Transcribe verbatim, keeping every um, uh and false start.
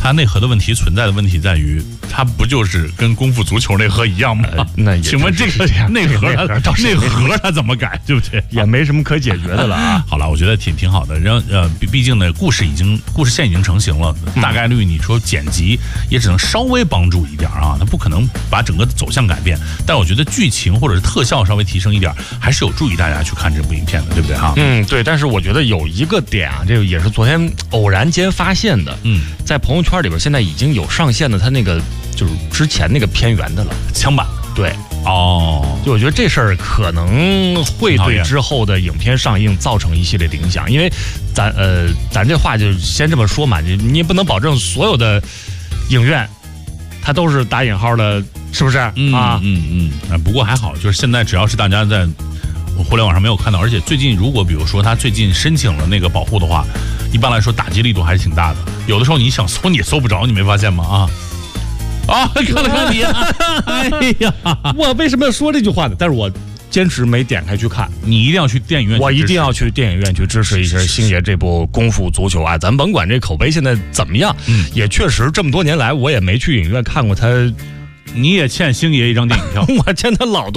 它内核的问题存在的问题在于，它不就是跟功夫足球内核一样吗？ 呃、那也请问这个内核它内核它怎么改，对不对？ 也没什么可解决的了啊。 好了，我觉得挺挺好的。然后呃，毕毕竟呢，故事已经故事线已经成型了，大概率你说剪辑也只能稍微帮助一点啊，它不可能把整个走向改变。但我觉得剧情或者是特效稍微提升一点，还是有助于大家去看这部影片的，对不对哈？ 嗯，对。但是我觉得有一个点啊，这个也是昨天偶然间发现的。嗯，在朋友圈里边现在已经有上线的，它那个就是之前那个片源的了， 枪版。 对， 哦， 就我觉得这事儿可能会对之后的影片上映造成一系列的影响，因为咱呃咱这话就先这么说嘛，你你也不能保证所有的影院它都是打引号的，是不是？ 嗯、啊，嗯嗯啊，不过还好，就是现在只要是大家在互联网上没有看到，而且最近如果比如说他最近申请了那个保护的话，一般来说打击力度还是挺大的。有的时候你想搜你也搜不着，你没发现吗？啊。啊，看了看你、啊，哎呀， 我为什么要说这句话呢？但是我坚持没点开去看。 你一定要去电影院， 我一定要去电影院去支持一下星爷这部功夫足球啊！咱甭管这口碑现在怎么样，嗯，也确实这么多年来我也没去影院看过他。 你也欠星爷一张电影票， 我欠他老多。